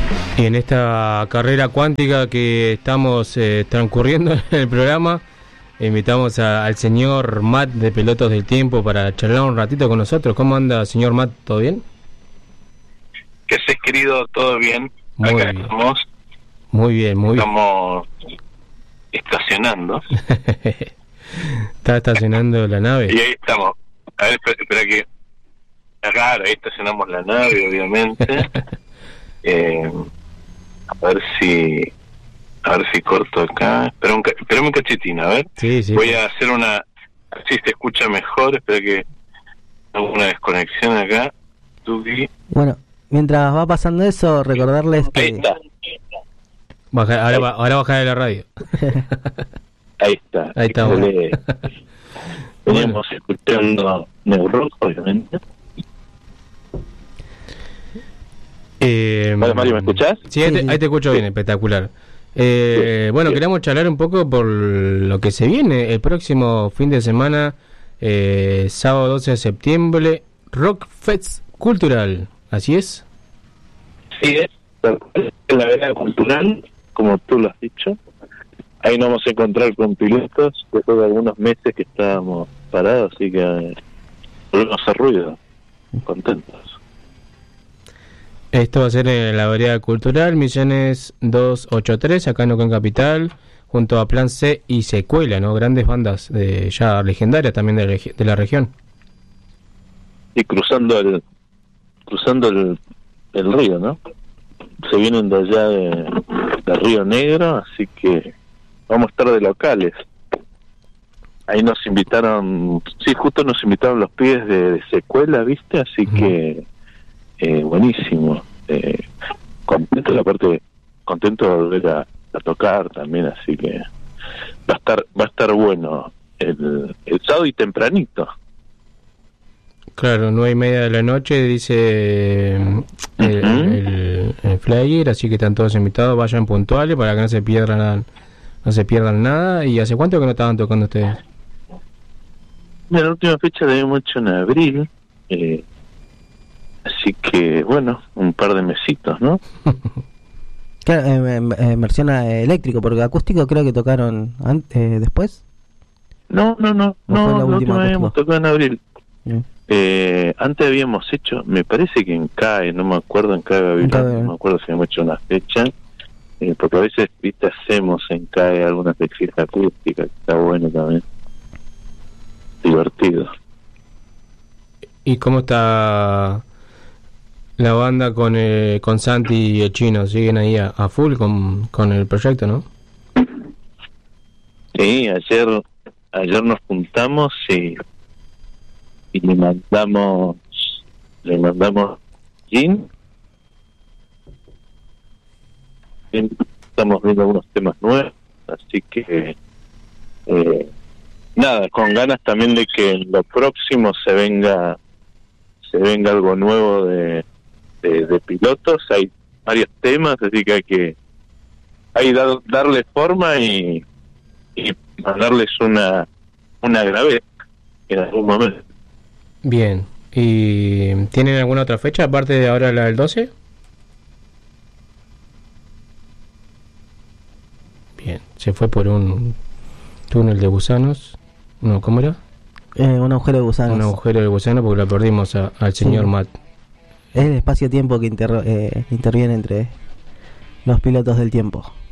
Y en esta carrera cuántica que estamos transcurriendo en el programa, invitamos al señor Matt de Pilotos del Tiempo para charlar un ratito con nosotros. ¿Cómo anda, señor Matt? ¿Todo bien? ¿Qué haces, querido? ¿Todo bien? Muy Acá bien. estamos. Muy bien, muy bien. Estamos estacionando. ¿Está estacionando la nave? Y ahí estamos. A ver, espera que... Claro, ahí estacionamos la nave, obviamente. A ver si corto acá. Espera un cachitín, a ver. Sí, sí. Voy a hacer una... A ver si se escucha mejor. Espera que hago una desconexión acá. Tuki. Bueno, mientras va pasando eso, recordarles que... Ahí está. Ahora baja de la radio. Ahí está. Ahí está. Bueno. Veníamos escuchando Neurock, obviamente. Hola, Mario, ¿me escuchás? Sí, ahí te escucho bien, espectacular. Bueno, queríamos charlar un poco por lo que se viene el próximo fin de semana, sábado 12 de septiembre, Rock Fest Cultural, ¿así es? Sí, es en la vereda cultural, como tú lo has dicho. Ahí nos vamos a encontrar con pilotos después de algunos meses que estábamos parados, así que volvemos a hacer ruido, contentos. Esto va a ser en la vereda cultural, Misiones 283, acá en Neuquén Capital, junto a Plan C y Secuela, ¿no? Grandes bandas ya legendarias también de la región. Y cruzando el río, ¿no? Se vienen de allá de Río Negro, así que vamos a estar de locales. Ahí nos invitaron, sí, justo nos invitaron los pibes de Secuela, ¿viste? Así que buenísimo. Contento de volver a tocar también, así que va a estar bueno el sábado y tempranito. Claro, 9:30 de la noche, dice el flyer, así que están todos invitados, vayan puntuales para que no se pierdan nada. ¿Y hace cuánto que no estaban tocando ustedes? Mira, la última fecha la habíamos hecho en abril, así que bueno, un par de mesitos, ¿no? Claro, en versión eléctrico, porque acústico creo que tocaron después. No, la última habíamos tocado en abril. Sí. Antes habíamos hecho, me parece que en CAE, no me acuerdo, en CAE Babilón, no me acuerdo si habíamos hecho una fecha, porque a veces, viste, hacemos en CAE algunas fechas acústicas, está bueno también, divertido. ¿Y cómo está la banda con Santi y el Chino? ¿Siguen ahí a full con el proyecto, no? Sí, ayer nos juntamos y le mandamos Gin. Estamos viendo algunos temas nuevos, así que nada, con ganas también de que en lo próximo se venga algo nuevo de pilotos. Hay varios temas, así que hay que darle forma y mandarles una grave en algún momento. Bien, ¿y tienen alguna otra fecha aparte de ahora la del 12? Bien, se fue por un túnel de gusanos. No, ¿cómo era? Un agujero de gusanos. Un agujero de gusano porque lo perdimos al señor Matt. Es el espacio-tiempo que interviene entre los pilotos del tiempo.